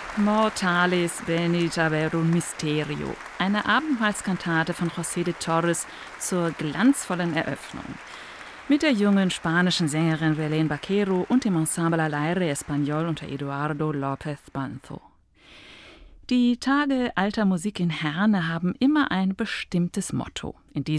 Mortales benita ver un misterio, eine Abendmahlskantate von José de Torres zur glanzvollen Eröffnung. Mit der jungen spanischen Sängerin Belén Vaquero und dem Ensemble Al Aire Español unter Eduardo López Banzo. Die Tage alter Musik in Herne haben immer ein bestimmtes Motto. In diesem